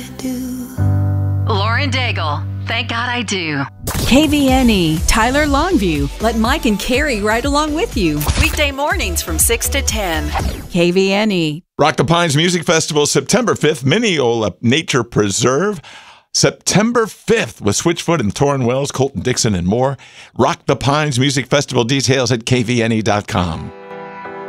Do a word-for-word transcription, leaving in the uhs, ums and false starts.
Lauren Daigle. Thank God I do. K V N E, Tyler Longview. Let Mike and Carrie ride along with you. Weekday mornings from six to ten. K V N E. Rock the Pines Music Festival, September fifth, Mineola Nature Preserve. September fifth with Switchfoot and Torrin Wells, Colton Dixon, and more. Rock the Pines Music Festival details at K V N E dot com.